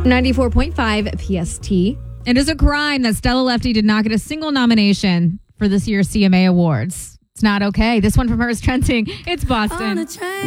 94.5 PST. It is a crime that Stella Lefty did not get a single nomination for this year's CMA Awards. It's not okay. This one from her is trending. It's Boston.